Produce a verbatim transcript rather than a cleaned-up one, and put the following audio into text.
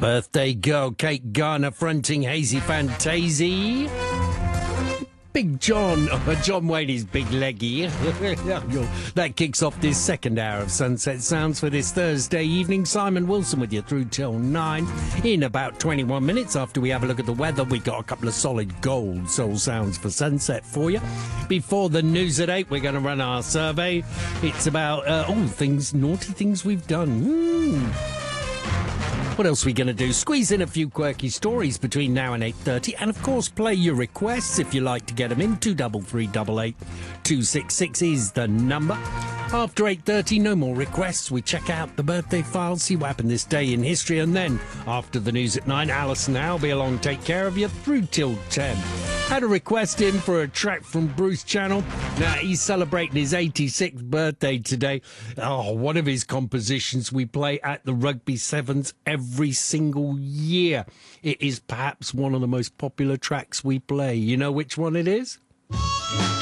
Birthday girl Kate Garner fronting Hazy Fantasy. Big John, oh, John Wayne is big leggy. That kicks off this second hour of Sunset Sounds for this Thursday evening. Simon Wilson with you through till nine. In about twenty-one minutes after we have a look at the weather, we got a couple of solid gold soul sounds for sunset for you. Before the news at eight, we're going to run our survey. It's about uh, all things, naughty things we've done. Mm. What else are we going to do? Squeeze in a few quirky stories between now and eight thirty. And, of course, play your requests if you like to get them in. two three three eight eight two six six is the number. After eight thirty, no more requests. We check out the birthday files, see what happened this day in history. And then, after the news at nine, Alison and I will be along, take care of you through till ten. Had a request in for a track from Bruce Channel. Now, he's celebrating his eighty-sixth birthday today. Oh, one of his compositions we play at the Rugby Sevens every single year. It is perhaps one of the most popular tracks we play. You know which one it is?